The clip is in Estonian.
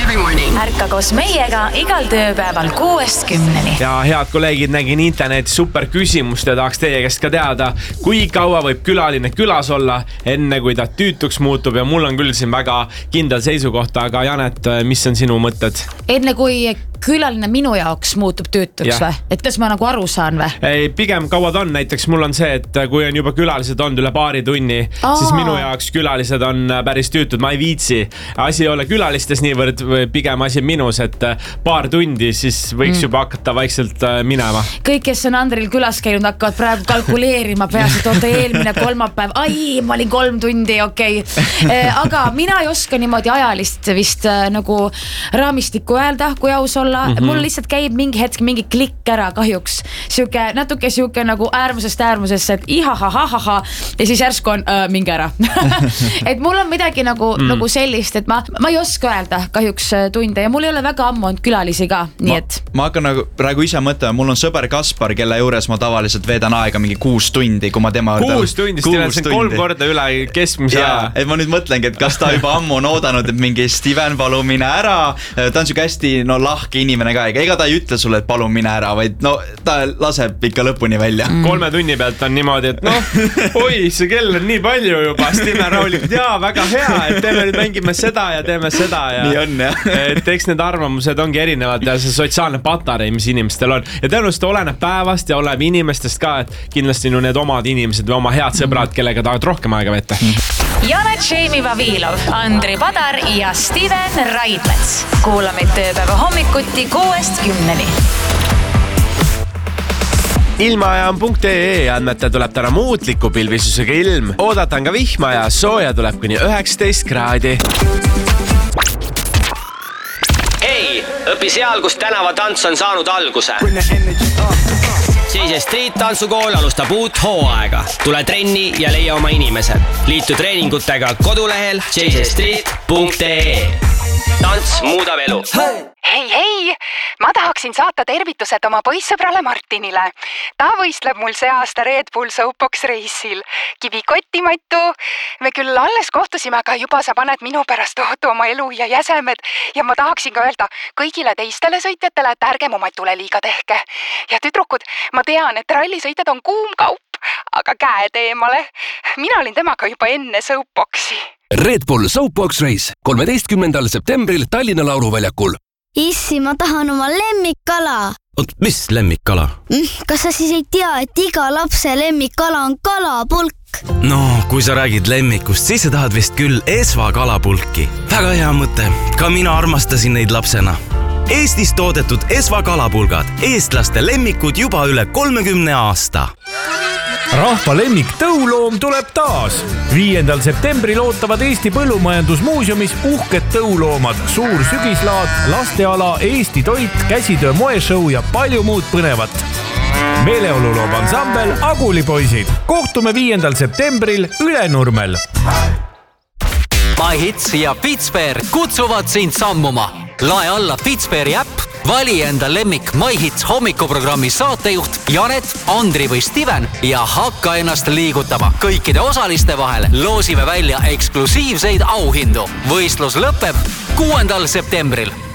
every morning. Ärka koos meiega igal tööpäeval 6-10. Ja head kolleegid, nägin internetis super küsimust ja tahaks teie käest ka teada, kui kaua võib külaline külas olla, enne kui ta tüütuks muutub, ja mul on küll siin väga kindel seisukoht, aga Janet, mis on sinu mõtted? Enne kui külaline minu jaoks muutub tüütuks või? Et kas ma nagu aru saan või? Ei, pigem kaua ta on, näiteks mul on see, et kui on juba külalised olnud üle paari tunni, siis minu jaoks külalised on päris tüütud, ma ei viitsi. Asi ei ole külalistes niivõrd, pigem asi minus, et paar tundi siis võiks juba hakata vaikselt minema. Kõik, kes on Andril külas käinud, hakkavad praegu kalkuleerima peas, et oota eelmine kolmapäev, ma olin 3 tundi, okei. Aga mina ei oska niimoodi ajalist vist nagu raamistikku öelda, kui aus olla. Mul lihtsalt käib mingi hetk, mingi klikk ära kahjuks. Natuke siuke nagu äärmusest äärmusesse, et ihahahaha ja siis järsku on mingi ära. Et mul on midagi nagu sellist, et ma ei oska öelda kahjuks tunde ja mul ei ole väga ammu olnud külalisi ka, nii et. Ma hakkan nagu praegu ise mõtlema, mul on sõber Kaspar, kelle juures ma tavaliselt veedan aega mingi 6 tundi, kui ma tema 6 tundi, siis teile on 3 korda üle keskmise aja. Et ma nüüd mõtlengi, et kas ta juba ammu on oodanud, et mingi Steven, palun mine ära. Ta on siuke hästi lahke inimene ka, ega ta ei ütle sulle, et palun mine ära, vaid ta laseb ikka lõpuni välja. 3 tunni pealt on niimoodi, et oi, see kell on nii palju juba. Steven rahulikult, väga hea, et teeme nüüd mängime seda ja teeme seda. Ja, nii on, jah. Et eks need arvamused ongi erinevad ja see sotsiaalne patarei, mis inimestel on. Ja tõenäoliselt oleneb päevast ja oleneb inimestest ka, et kindlasti need omad inimesed või oma head sõbrad, kellega tahavad rohkem aega vette. Janet Šeimi Vavilov, Andri Padar ja Steven Raidmets. Kuula meid tööpäeva hommikuti 6-10. Ilmaaja on .ee andmete tuleb täna muutliku pilvisusega ilm. Oodata on ka vihma ja sooja tuleb kuni 19 kraadi. Hei, õpi seal, kus tänavatants on saanud alguse. JJ Street tantsukool alustab uut hooaega. Tule trenni ja leia oma inimesed. Liitu treeningutega kodulehel jjstreet.ee. Tants muudab elu. Hei, ma tahaksin saata tervitused oma poissõbrale Martinile. Ta võistleb mul see aasta Red Bull Soapbox reisil. Kivikotti, Mattu. Me küll alles kohtusime, aga juba sa paned minu pärast tohutu oma elu ja jäsemed. Ja ma tahaksin ka öelda kõigile teistele sõitjatele, et ärge mu Matule liiga tehke. Ja tüdrukud, ma tean, et rallisõitjad on kuum kaup, aga käed eemale. Mina olin temaga juba enne Soapboxi. Red Bull Soapbox Race 13. septembril Tallinna Lauluväljakul. Issi, ma tahan oma lemmikkala. Mis lemmikkala? Kas sa siis ei tea, et iga lapse lemmikkala on kalapulk? No, kui sa räägid lemmikust, siis sa tahad vist küll Esva kalapulki. Väga hea mõte. Ka mina armastasin neid lapsena. Eestis toodetud Esva kalapulgad. Eestlaste lemmikud juba üle 30 aasta. Rahva lemmik tõuloom tuleb taas. 5. septembril ootavad Eesti Põllumajandusmuuseumis uhked tõuloomad, suur sügislaad, lasteala, Eesti toit, käsitöö moeshow ja palju muud põnevat. Meeleoluloob ansambel Agulipoisid. Kohtume 5. septembril Ülenurmel. MyHits ja Fitsper kutsuvad sind sammuma. Lae alla Fitsperi äpp, vali enda lemmik MyHits hommikuprogrammi saatejuht Janet, Andri või Steven ja hakka ennast liigutama. Kõikide osaliste vahel loosime välja eksklusiivseid auhindu. Võistlus lõpeb 6. septembril.